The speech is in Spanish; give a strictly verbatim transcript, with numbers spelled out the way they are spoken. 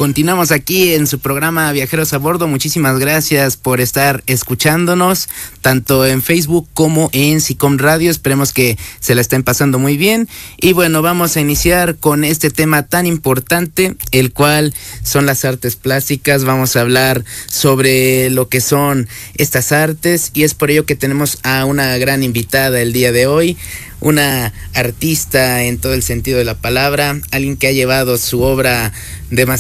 Continuamos aquí en su programa Viajeros a Bordo. Muchísimas gracias por estar escuchándonos, tanto en Facebook como en SICOM Radio. Esperemos que se la estén pasando muy bien. Y bueno, vamos a iniciar con este tema tan importante, el cual son las artes plásticas. Vamos a hablar sobre lo que son estas artes, y es por ello que tenemos a una gran invitada el día de hoy. Una artista en todo el sentido de la palabra, alguien que ha llevado su obra demasiado